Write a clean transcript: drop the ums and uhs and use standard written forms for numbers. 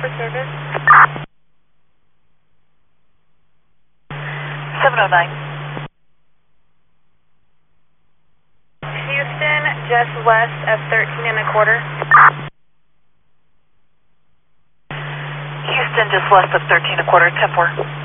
for service? 709. Houston, just west of 13 1/4. Houston, just west of 13 1/4, 10-4.